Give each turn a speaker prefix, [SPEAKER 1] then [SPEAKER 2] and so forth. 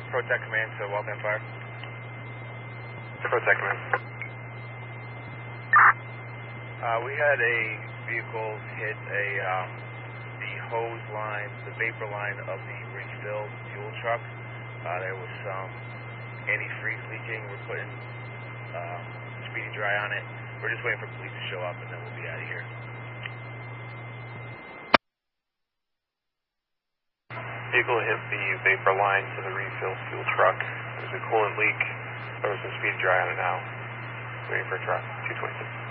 [SPEAKER 1] Protect Command to Waltham Fire.
[SPEAKER 2] Protect Command.
[SPEAKER 1] We had a vehicle hit the hose line, the vapor line of the refill fuel truck. There was some antifreeze leaking. We're putting Speedy Dry on it. We're just waiting for police to show up, and then we'll be out of here.
[SPEAKER 2] Vehicle hit the vapor line to the refill fuel truck. There's a coolant leak. There was some Speedy Dry on it now. Waiting for truck 226.